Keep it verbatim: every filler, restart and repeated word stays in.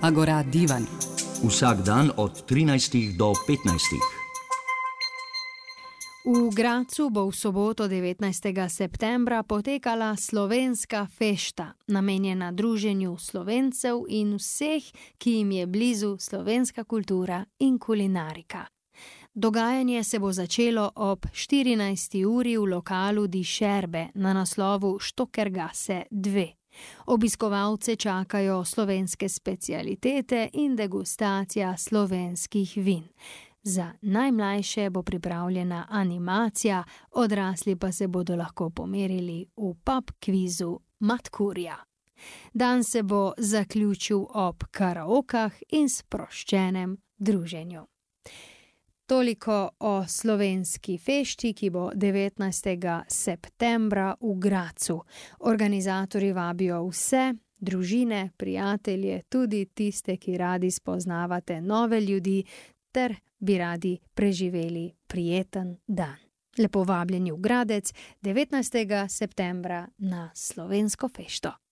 Agora Divan. Vsak dan od trinajstih do petnajstih. V Gradcu bo v soboto devetnajstega septembra potekala slovenska fešta, namenjena druženju Slovencev in vseh, ki jim je blizu slovenska kultura in kulinarika. Dogajanje se bo začelo ob štirinajsti uri v lokalu Die Scherbe na naslovu Stokergasse dve. Obiskovalce čakajo slovenske specialitete in degustacija slovenskih vin. Za najmlajše bo pripravljena animacija, odrasli pa se bodo lahko pomerili v pub kvizu Matkurja. Dan se bo zaključil ob karaokah in sproščenem druženju. Toliko o slovenski fešti, ki bo devetnajstega septembra v Gradcu. Organizatorji vabijo vse, družine, prijatelje, tudi tiste, ki radi spoznavate nove ljudi, ter bi radi preživeli prijeten dan. Lepo vabljeni v Gradec devetnajstega septembra na slovensko fešto.